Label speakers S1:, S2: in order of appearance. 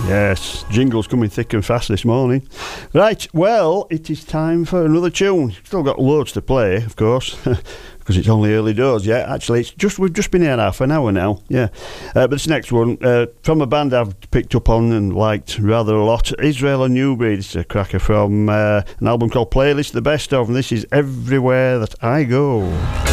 S1: Yes, jingles coming thick and fast this morning. Right, well, it is time for another tune. Still got loads to play, of course, because it's only early doors. Yeah, actually, we've just been here half an hour now. Yeah, but this next one from a band I've picked up on and liked rather a lot. Israel and New Breed. It's a cracker from an album called Playlist, the best of, and this is Everywhere That I Go.